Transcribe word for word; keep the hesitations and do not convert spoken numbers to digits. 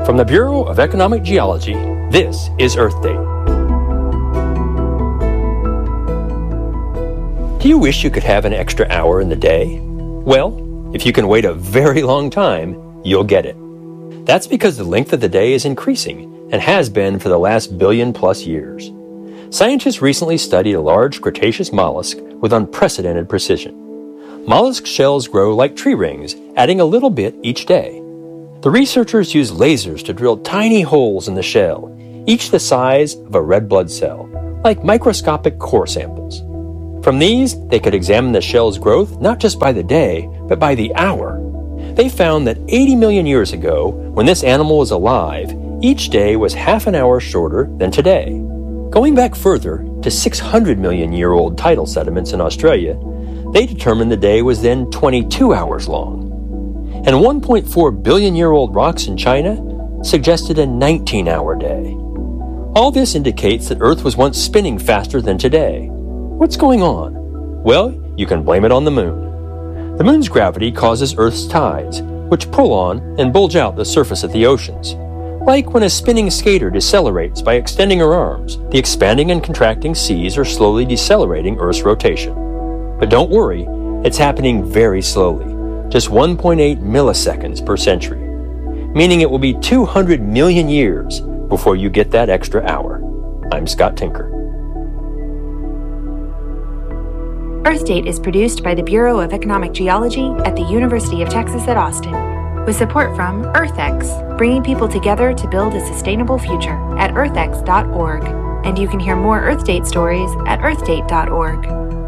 From the Bureau of Economic Geology, this is Earth Date. Do you wish you could have an extra hour in the day? Well, if you can wait a very long time, you'll get it. That's because the length of the day is increasing and has been for the last billion plus years. Scientists recently studied a large Cretaceous mollusk with unprecedented precision. Mollusk shells grow like tree rings, adding a little bit each day. The researchers used lasers to drill tiny holes in the shell, each the size of a red blood cell, like microscopic core samples. From these, they could examine the shell's growth not just by the day, but by the hour. They found that eighty million years ago, when this animal was alive, each day was half an hour shorter than today. Going back further to six hundred million year old tidal sediments in Australia, they determined the day was then twenty-two hours long. And one point four billion year old rocks in China suggested a nineteen hour day. All this indicates that Earth was once spinning faster than today. What's going on? Well, you can blame it on the moon. The moon's gravity causes Earth's tides, which pull on and bulge out the surface of the oceans. Like when a spinning skater decelerates by extending her arms, the expanding and contracting seas are slowly decelerating Earth's rotation. But don't worry, it's happening very slowly, just one point eight milliseconds per century, meaning it will be two hundred million years before you get that extra hour. I'm Scott Tinker. Earth Date is produced by the Bureau of Economic Geology at the University of Texas at Austin, with support from EarthX, bringing people together to build a sustainable future at earth x dot org. And you can hear more Earth Date stories at earth date dot org.